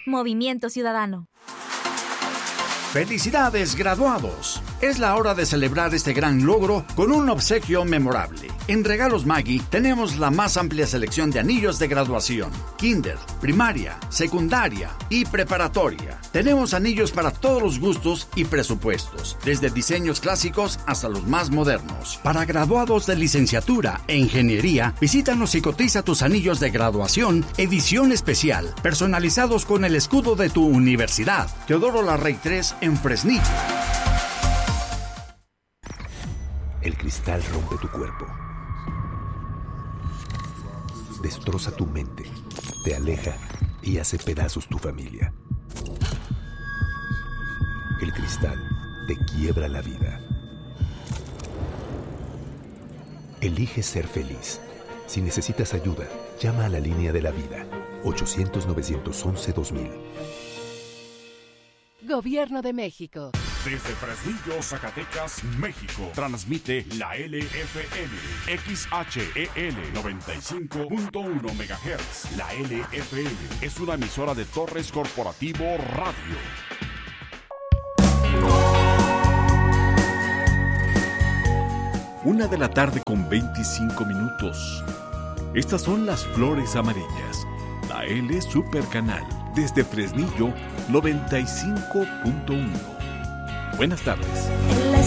Movimiento Ciudadano. ¡Felicidades, graduados! Es la hora de celebrar este gran logro con un obsequio memorable. En Regalos Maggi tenemos la más amplia selección de anillos de graduación, kinder, primaria, secundaria y preparatoria. Tenemos anillos para todos los gustos y presupuestos, desde diseños clásicos hasta los más modernos. Para graduados de licenciatura e ingeniería, visítanos y cotiza tus anillos de graduación edición especial, personalizados con el escudo de tu universidad. Teodoro Larrey 3 en Fresnillo. El cristal rompe tu cuerpo, destroza tu mente, te aleja y hace pedazos tu familia. El cristal te quiebra la vida. Elige ser feliz. Si necesitas ayuda, llama a la línea de la vida, 800-911-2000. Gobierno de México. Desde Fresnillo, Zacatecas, México, transmite la LFM, XHEL 95.1 MHz. La LFM es una emisora de Torres Corporativo Radio. Una de la tarde con 25 minutos. Estas son las flores amarillas. La L Super Canal. Desde Fresnillo, 95.1. Buenas tardes. En la